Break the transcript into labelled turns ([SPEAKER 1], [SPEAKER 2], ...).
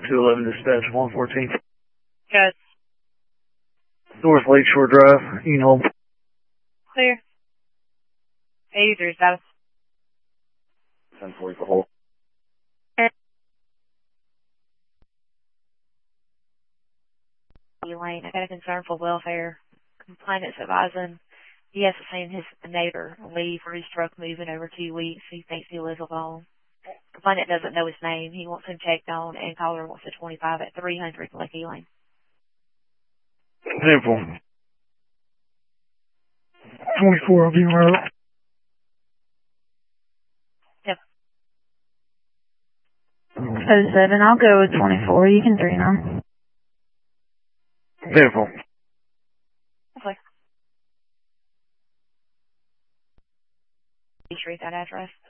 [SPEAKER 1] 211 dispatch 114.
[SPEAKER 2] Good.
[SPEAKER 1] North Lakeshore Drive, Enol.
[SPEAKER 2] Clear. 83 status.
[SPEAKER 1] 1040 for hold.
[SPEAKER 2] Lane, I got a concern for welfare. Complainant's advising he has seen his neighbor leave for his truck moving over 2 weeks. He thinks he lives alone. Complainant doesn't know his name. He wants him checked on, and caller wants a 25 at 300 Lucky Lane.
[SPEAKER 1] 10-4. 24, I'll be right up.
[SPEAKER 2] Yep.
[SPEAKER 3] 07, I'll go with 24. You can 39.
[SPEAKER 1] 10-4.
[SPEAKER 2] Okay. Please read that address.